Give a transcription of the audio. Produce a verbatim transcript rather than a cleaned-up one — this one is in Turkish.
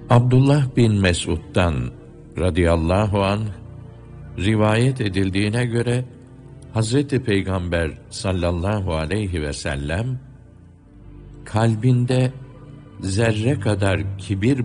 Abdullah bin Mesud'dan radıyallahu anh rivayet edildiğine göre Hazreti Peygamber sallallahu aleyhi ve sellem kalbinde zerre kadar kibir